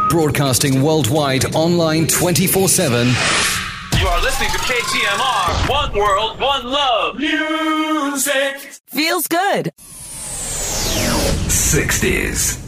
Broadcasting worldwide, online 24/7. You are listening to KTMR. One world, one love. Music. Feels good. 60s.